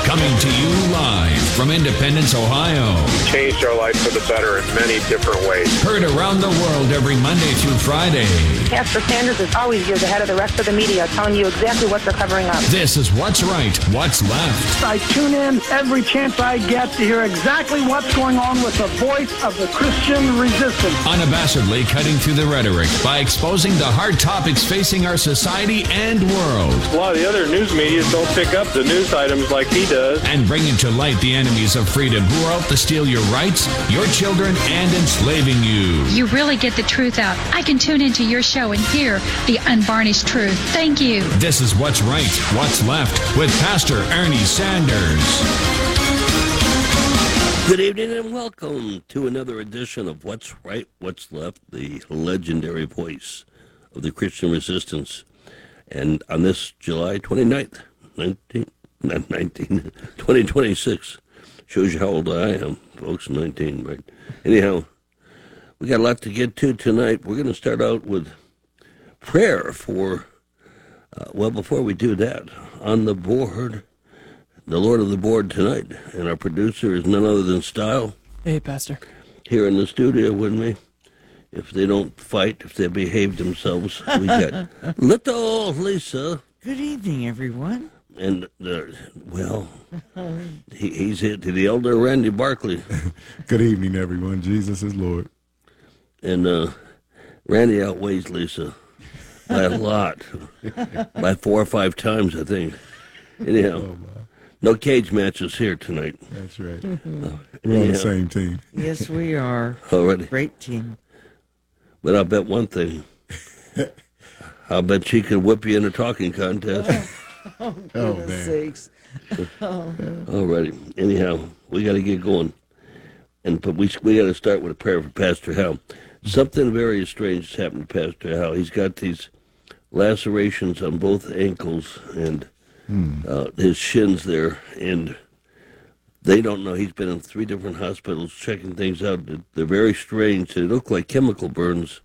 Coming to you live from Independence, Ohio. Changed our life for the better in many different ways. Heard around the world every Monday through Friday. Pastor Sanders is always years ahead of the rest of the media, telling you exactly what they're covering up. This is What's Right, What's Left. I tune in every chance I get to hear exactly what's going on with the voice of the Christian resistance. Unabashedly cutting through the rhetoric by exposing the hard topics facing our society and world. A lot of the other news media don't pick up the news items like he does. And bringing to light the enemies of freedom who are out to steal your rights, your children, and enslaving you. You really get the truth out. I can tune into your show and hear the unvarnished truth. Thank you. This is What's Right, What's Left with Pastor Ernie Sanders. Good evening and welcome to another edition of What's Right, What's Left, the legendary voice of the Christian resistance. And on this July 29th, 2026, shows you how old I am, folks, 19, right? Anyhow, we got a lot to get to tonight. We're going to start out with prayer for, before we do that, on the board, the Lord of the board tonight, and our producer is none other than Style. Hey, Pastor. Here in the studio with me. If they don't fight, if they behave themselves, we got little Lisa. Good evening, everyone. And, he's hit to the elder Randy Barkley. Good evening, everyone. Jesus is Lord. And Randy outweighs Lisa by a lot, by 4 or 5 times, I think. Anyhow, no cage matches here tonight. That's right. We're on the same team. Yes, we are. Already. Great team. But I'll bet one thing. I'll bet she could whip you in a talking contest. Oh, goodness sakes. Alrighty. Anyhow, we got to get going. But we got to start with a prayer for Pastor Hal. Something very strange has happened to Pastor Hal. He's got these lacerations on both ankles and his shins there, and they don't know. He's been in 3 different hospitals checking things out. They're very strange. They look like chemical burns.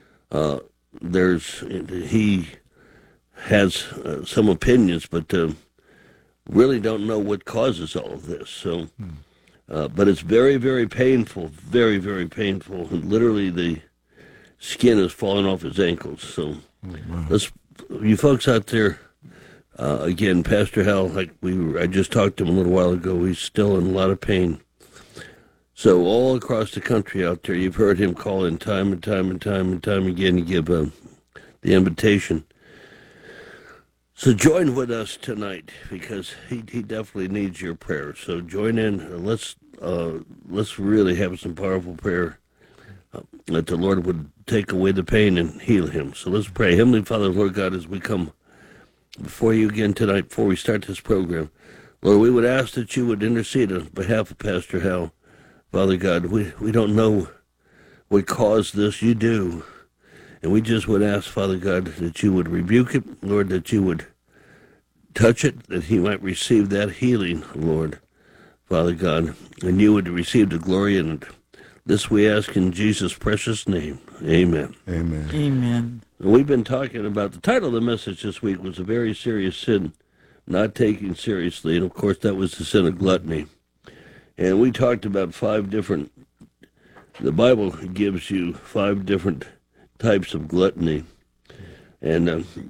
He has some opinions, but really don't know what causes all of this. So, but it's very, very painful, very, very painful. And literally, the skin is falling off his ankles. So, you folks out there. Again, Pastor Hal, I just talked to him a little while ago. He's still in a lot of pain. So all across the country out there, you've heard him call in time and time again to give the invitation. So join with us tonight because he definitely needs your prayers. So join in. Let's really have some powerful prayer that the Lord would take away the pain and heal him. So let's pray. Heavenly Father, Lord God, as we come before you again tonight, before we start this program, Lord, we would ask that you would intercede on behalf of Pastor Hal. Father God, we don't know what caused this. You do. And we just would ask, Father God, that you would rebuke it, Lord, that you would touch it, that he might receive that healing, Lord, Father God, and you would receive the glory in it. This we ask in Jesus' precious name. Amen. Amen. Amen. We've been talking about, the title of the message this week was A Very Serious Sin, Not Taking Seriously, and of course that was the sin of gluttony. And we talked about 5 different, the Bible gives you 5 different types of gluttony. And,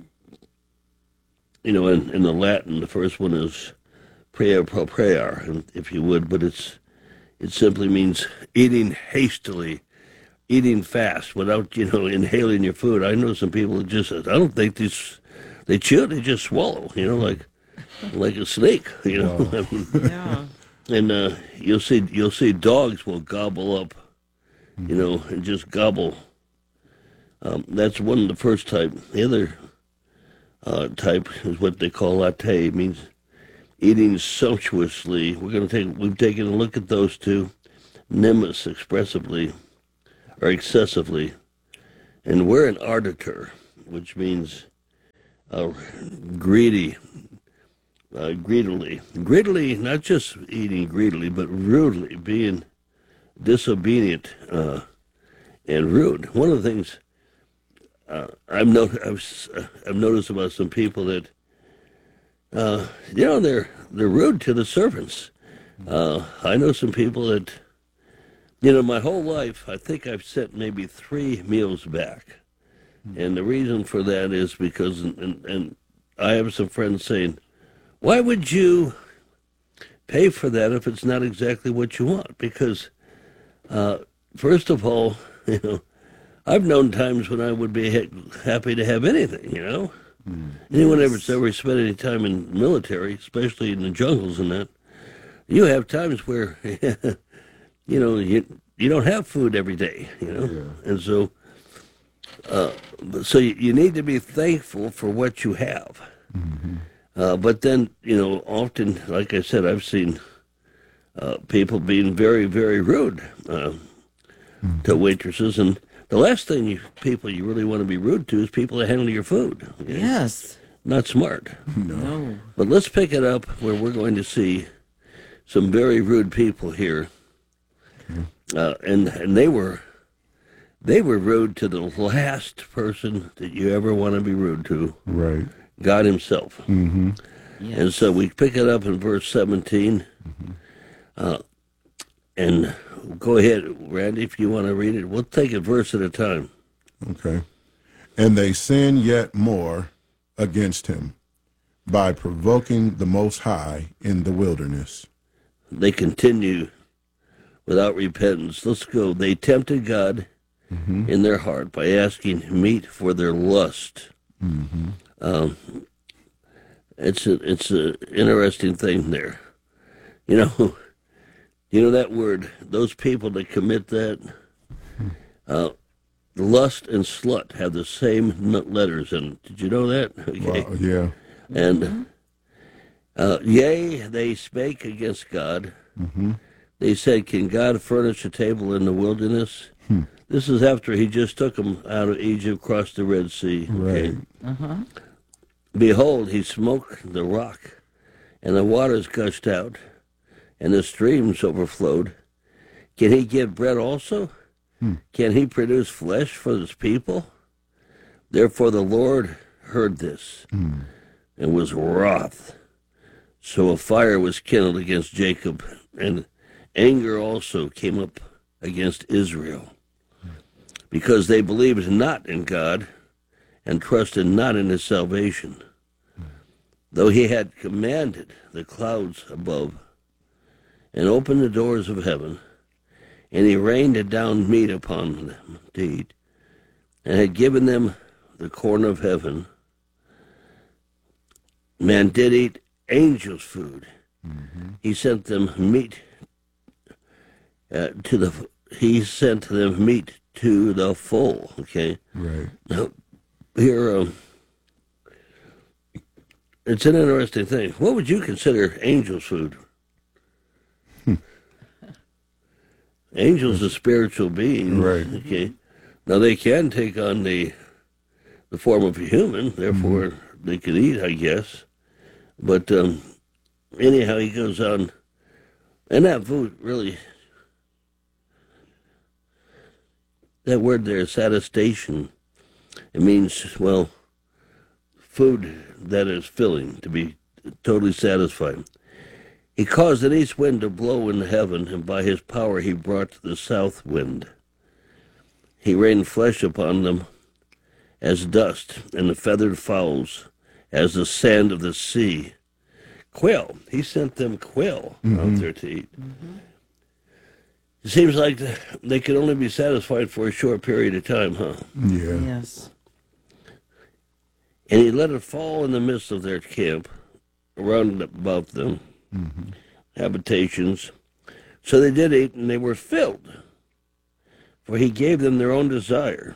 in the Latin, the first one is prayer pro prayer, if you would, but it simply means eating hastily, eating fast without, inhaling your food. I know some people I don't think they chew, they just swallow, like a snake, Yeah. And you'll see dogs will gobble up, and just gobble. That's one of the first type. The other type is what they call latte. It means eating sumptuously. We've taken a look at those 2. Nemus, expressively, or excessively. And we're an arditor, which means greedy, greedily. Greedily, not just eating greedily, but rudely, being disobedient and rude. One of the things I've noticed about some people that they're rude to the servants. I know some people that, my whole life, I think I've sent maybe 3 meals back. And the reason for that is because, and I have some friends saying, why would you pay for that if it's not exactly what you want? Because, first of all, I've known times when I would be happy to have anything, Anyone ever spent any time in the military, especially in the jungles and that, you have times where, you don't have food every day, And so, you need to be thankful for what you have. But then, often, like I said, I've seen people being very, very rude to waitresses. And the last thing people you really want to be rude to is people that handle your food. Okay? Yes. Not smart. No. But let's pick it up where we're going to see some very rude people here. And they were rude to the last person that you ever want to be rude to. Right. God himself. Mm-hmm. Yes. And so we pick it up in verse 17. And go ahead, Randy, if you want to read it. We'll take it verse at a time. Okay. And they sin yet more against him by provoking the Most High in the wilderness. They continue without repentance. Let's go. They tempted God in their heart by asking meat for their lust. It's an interesting thing there. That word, those people that commit that, lust and slut have the same letters. And did you know that? Okay. Wow, yeah. And, yea, they spake against God. They said, can God furnish a table in the wilderness? This is after he just took them out of Egypt, crossed the Red Sea. Okay? Right. Behold, he smote the rock, and the waters gushed out, and the streams overflowed. Can he give bread also? Can he produce flesh for his people? Therefore the Lord heard this, and was wroth. So a fire was kindled against Jacob, and anger also came up against Israel, because they believed not in God, and trusted not in his salvation, though he had commanded the clouds above, and opened the doors of heaven, and he rained down meat upon them to eat, and had given them the corn of heaven. Man did eat angels' food. He sent them meat he sent them meat to the full. Okay. Right. Now, here, it's an interesting thing. What would you consider angels' food? Angels are spiritual beings. Right. Okay. Now they can take on the form of a human, therefore they can eat, I guess. But anyhow, he goes on, and that food really, that word there, satisfaction, it means, well, food that is filling, to be totally satisfied. He caused an east wind to blow in heaven, and by his power he brought the south wind. He rained flesh upon them as dust, and the feathered fowls as the sand of the sea. Quail, he sent them quail out there to eat. It seems like they could only be satisfied for a short period of time, huh? Yeah. Yes. And he let it fall in the midst of their camp, around about them, habitations. So they did eat, and they were filled, for he gave them their own desire.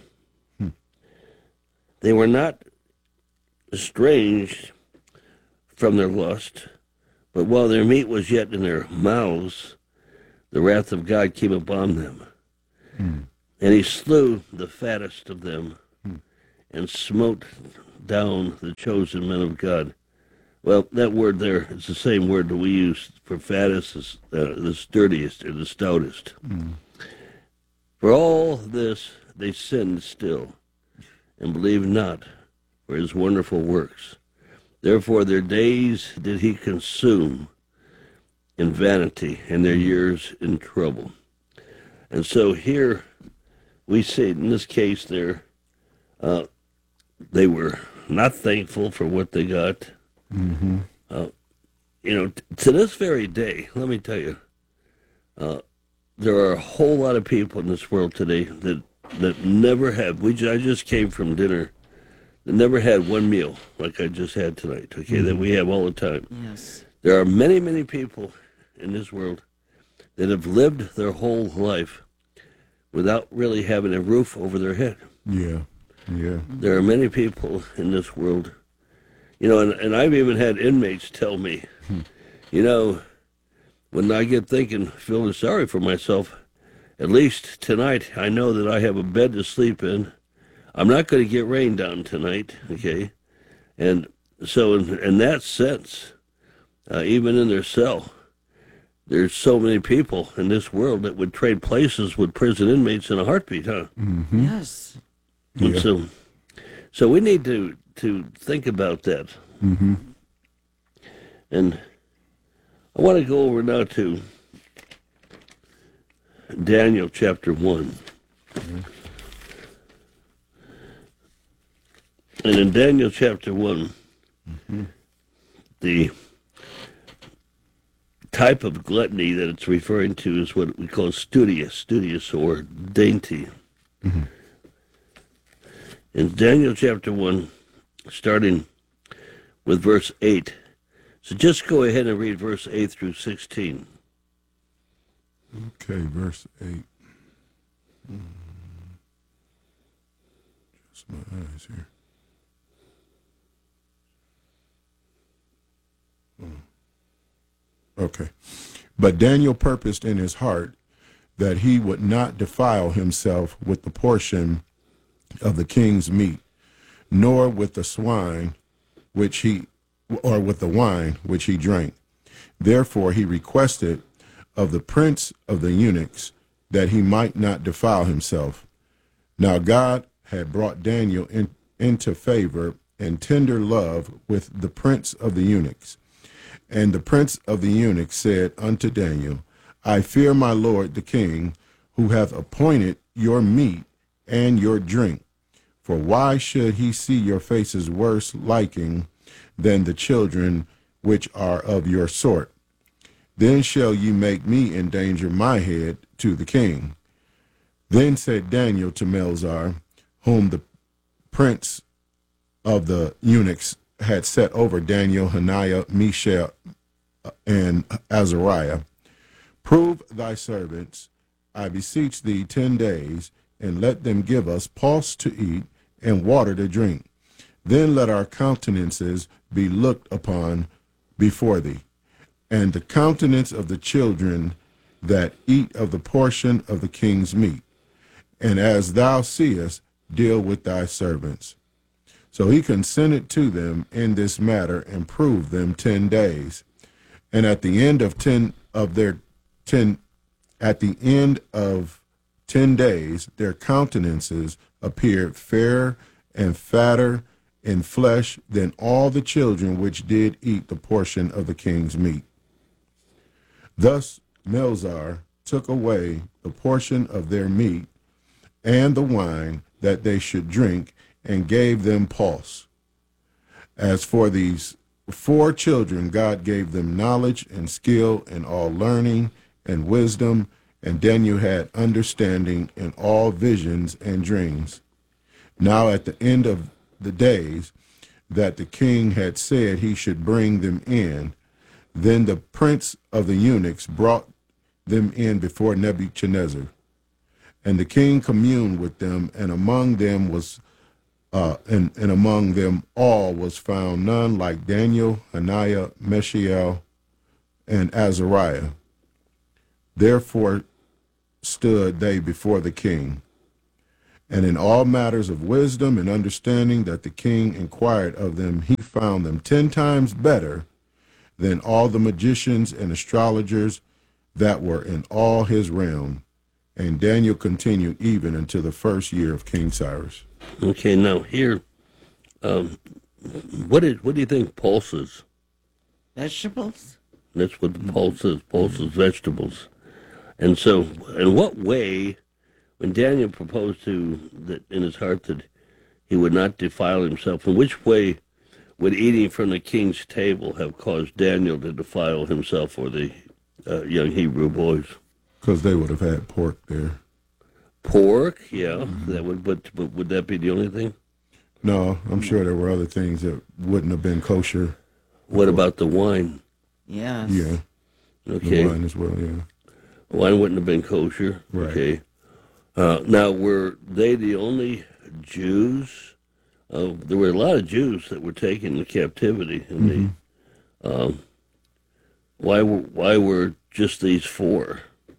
They were not estranged from their lust, but while their meat was yet in their mouths, the wrath of God came upon them. And he slew the fattest of them, and smote down the chosen men of God. Well, that word there is the same word that we use for fattest, as the sturdiest or the stoutest. For all this they sinned still, and believed not for his wonderful works. Therefore their days did he consume in vanity, and their years in trouble. And so here we see, in this case, they were not thankful for what they got. Mm-hmm. To this very day, let me tell you, there are a whole lot of people in this world today that never have. I just came from dinner. That never had one meal like I just had tonight. Okay, that we have all the time. Yes. There are many, many people in this world that have lived their whole life without really having a roof over their head. Yeah. There are many people in this world, and I've even had inmates tell me, when I get feeling sorry for myself, at least tonight I know that I have a bed to sleep in. I'm not going to get rained on tonight, okay? And so in that sense, even in their cell, there's so many people in this world that would trade places with prison inmates in a heartbeat, huh? Mm-hmm. Yes. And so we need to think about that. Mm-hmm. And I want to go over now to Daniel chapter 1. Mm-hmm. And in Daniel chapter 1, the type of gluttony that it's referring to is what we call studious or dainty. Mm-hmm. In Daniel chapter 1, starting with verse 8. So just go ahead and read verse 8 through 16. Okay, verse 8. Just my eyes here. Okay. But Daniel purposed in his heart that he would not defile himself with the portion of the king's meat, nor with the with the wine which he drank. Therefore he requested of the prince of the eunuchs that he might not defile himself. Now God had brought Daniel into favor and tender love with the prince of the eunuchs. And the prince of the eunuchs said unto Daniel, I fear my lord the king, who hath appointed your meat and your drink. For why should he see your faces worse liking than the children which are of your sort? Then shall ye make me endanger my head to the king. Then said Daniel to Melzar, whom the prince of the eunuchs had set over Daniel, Hananiah, Mishael, and Azariah, prove thy servants, I beseech thee, 10 days, and let them give us pulse to eat and water to drink. Then let our countenances be looked upon before thee, and the countenance of the children that eat of the portion of the king's meat. And as thou seest, deal with thy servants. So he consented to them in this matter and proved them 10 days. And at the end of 10 days, their countenances appeared fairer and fatter in flesh than all the children which did eat the portion of the king's meat. Thus Melzar took away the portion of their meat and the wine that they should drink, and gave them pulse. As for these 4 children, God gave them knowledge and skill in all learning and wisdom, and Daniel had understanding in all visions and dreams. Now at the end of the days that the king had said he should bring them in, then the prince of the eunuchs brought them in before Nebuchadnezzar. And the king communed with them, and among them all was found none like Daniel, Hananiah, Mishael, and Azariah. Therefore stood they before the king. And in all matters of wisdom and understanding that the king inquired of them, he found them 10 times better than all the magicians and astrologers that were in all his realm. And Daniel continued even until the first year of King Cyrus. Okay, now here, what do you think pulse is? Vegetables? That's what the pulse is. Pulse is vegetables. And so, in what way, when Daniel proposed that in his heart that he would not defile himself, in which way would eating from the king's table have caused Daniel to defile himself or the young Hebrew boys? Because they would have had pork there. Pork, yeah. That would, but would that be the only thing? No, I'm sure there were other things that wouldn't have been kosher. What about the wine? Yes. Yeah. Okay. The wine as well, yeah. Wine wouldn't have been kosher. Right. Okay. Now, were they the only Jews? There were a lot of Jews that were taken into captivity. In why were just these 4?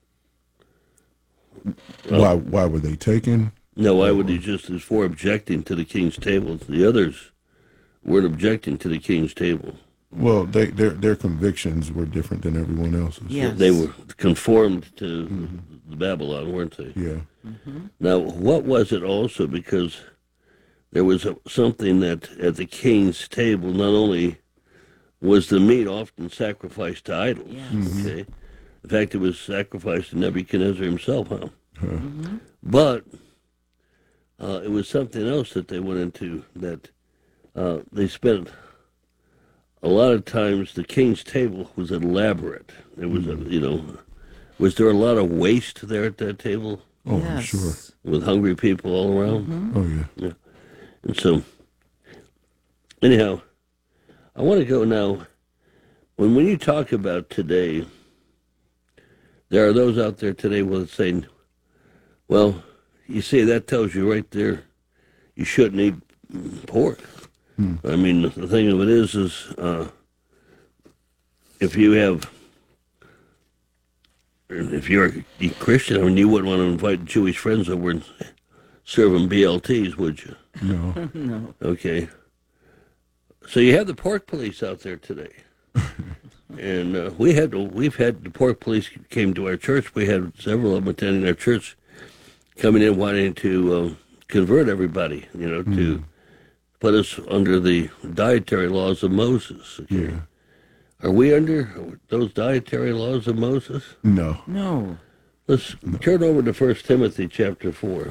Why were they taken? No, why would just these 4 objecting to the king's table? The others weren't objecting to the king's table. Well, their convictions were different than everyone else's. Yes. They were conformed to Babylon, weren't they? Yeah. Now, what was it also? Because there was something that at the king's table, not only was the meat often sacrificed to idols, okay? In fact, it was sacrificed to Nebuchadnezzar himself, but it was something else that they went into, that they spent a lot of times. The king's table was elaborate. It was, was there a lot of waste there at that table? Oh, Yes. I'm sure. With hungry people all around? Oh, yeah. And so, anyhow, I want to go now. When you talk about today, there are those out there today saying, well, you see, that tells you right there, you shouldn't eat pork. I mean, the thing of it is if you're a Christian, I mean, you wouldn't want to invite Jewish friends over and serve them BLTs, would you? No. No. Okay. So you have the pork police out there today. And we've had the pork police came to our church. We had several of them attending our church, coming in wanting to convert everybody, to put us under the dietary laws of Moses. Okay? Yeah. Are we under those dietary laws of Moses? No. No. Let's turn over to 1 Timothy chapter 4.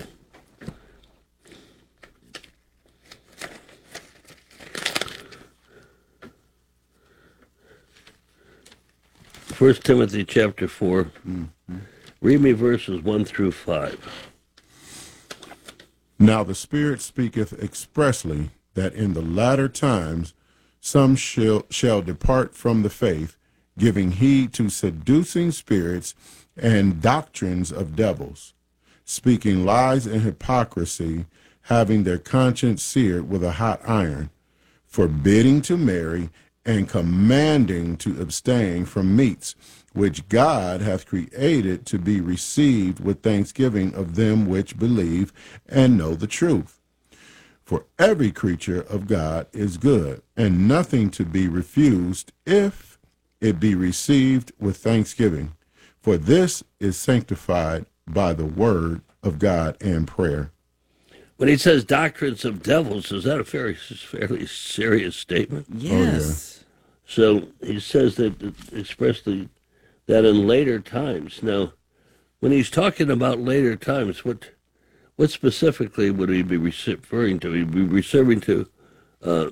1 Timothy chapter 4. Read me verses 1 through 5. Now the Spirit speaketh expressly that in the latter times some shall depart from the faith, giving heed to seducing spirits and doctrines of devils, speaking lies and hypocrisy, having their conscience seared with a hot iron, forbidding to marry, and commanding to abstain from meats, which God hath created to be received with thanksgiving of them which believe and know the truth. For every creature of God is good, and nothing to be refused if it be received with thanksgiving. For this is sanctified by the word of God and prayer. When he says doctrines of devils, is that a fairly serious statement? Yes. So he says that expressly that in later times. Now, when he's talking about later times, what specifically would he be referring to? He'd be referring to a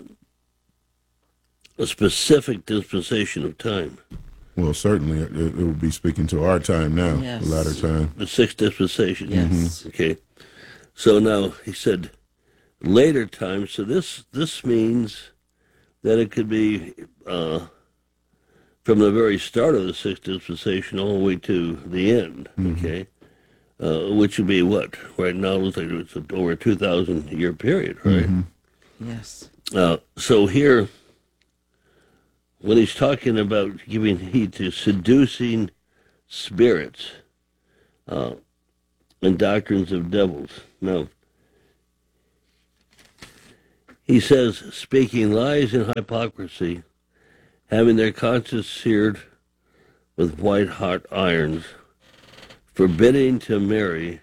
specific dispensation of time. Well, certainly it would be speaking to our time now, Yes. the latter time. The sixth dispensation. Yes. Okay. So now he said later times. So this means that it could be from the very start of the sixth dispensation all the way to the end. Okay. Which would be what? Right now, it looks like it's over a 2,000-year period, right? Yes. So here, when he's talking about giving heed to seducing spirits and doctrines of devils, now, he says, speaking lies and hypocrisy, having their conscience seared with white-hot irons, forbidding to marry,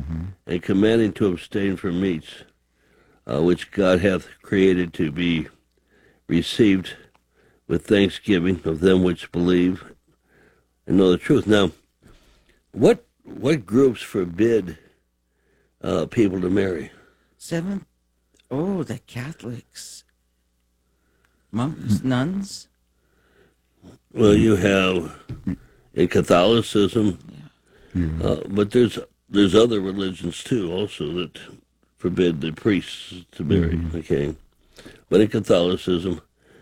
and commanding to abstain from meats, which God hath created to be received with thanksgiving of them which believe and know the truth. Now, what groups forbid people to marry? The Catholics. Monks, nuns. Well, you have in Catholicism, but there's other religions too, also that forbid the priests to marry. Okay, but in Catholicism,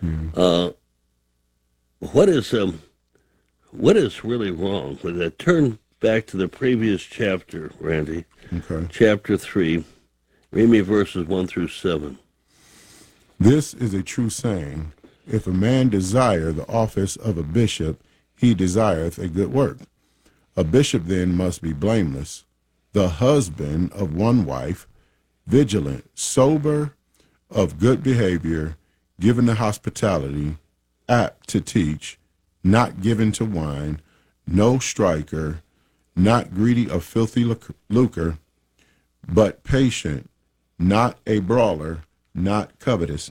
what is really wrong with that? Turn back to the previous chapter, Randy. Okay. Chapter 3. Read me verses 1 through 7. This is a true saying. If a man desire the office of a bishop, he desireth a good work. A bishop then must be blameless, the husband of one wife, vigilant, sober, of good behavior, given to hospitality, apt to teach, not given to wine, no striker, not greedy of filthy lucre, but patient, not a brawler, not covetous,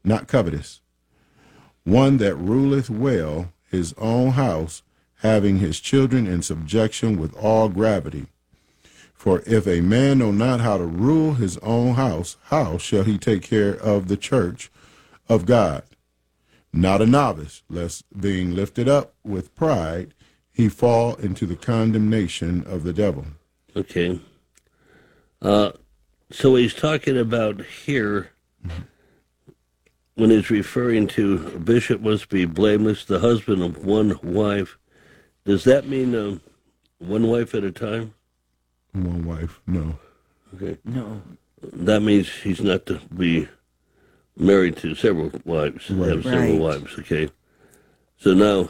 one that ruleth well his own house, having his children in subjection with all gravity. For if a man know not how to rule his own house, how shall he take care of the church of God? Not a novice, lest being lifted up with pride, he fall into the condemnation of the devil. Okay. So he's talking about here, when he's referring to a bishop must be blameless, the husband of one wife. Does that mean one wife at a time? One wife, no. Okay. No. That means he's not to be married to several wives, have several wives, okay? So now,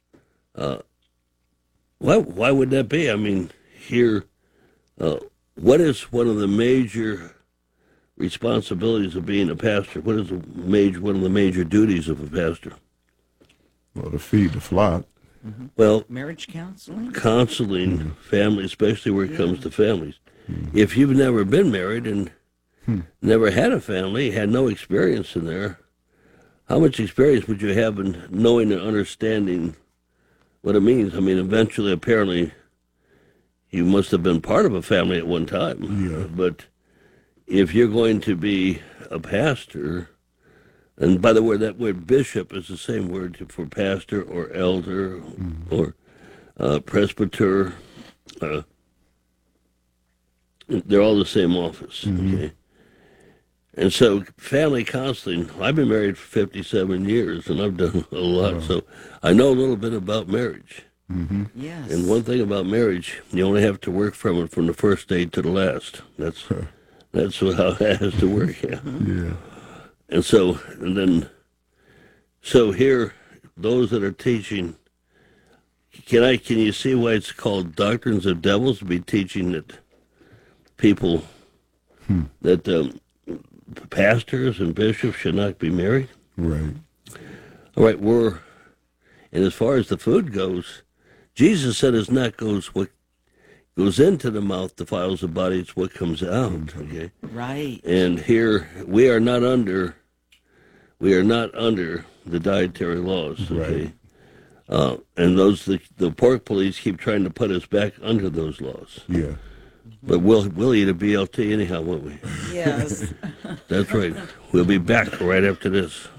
why would that be? I mean, here, what is one of the major responsibilities of being a pastor? What is one of the major duties of a pastor? Well, to feed the flock. Well, marriage counseling? Counseling families, especially where it comes to families. If you've never been married and never had a family, had no experience in there, how much experience would you have in knowing and understanding what it means? I mean, eventually, apparently, you must have been part of a family at one time. Yeah. But if you're going to be a pastor, and by the way, that word bishop is the same word for pastor or elder or presbyter. They're all the same office. Okay. And so family counseling, I've been married for 57 years, and I've done a lot. So I know a little bit about marriage. Yes. And one thing about marriage, you only have to work from it from the first day to the last. That's how it has to work. Yeah. And so here, those that are teaching, can you see why it's called doctrines of devils? To be teaching that people, that pastors and bishops should not be married. Right. All right, and as far as the food goes, Jesus said it's not what goes into the mouth defiles the body, it's what comes out. Okay. Right. And here we are not under the dietary laws. Okay. Right. And the pork police keep trying to put us back under those laws. Yeah. But we'll eat a BLT anyhow, won't we? Yes. That's right. We'll be back right after this.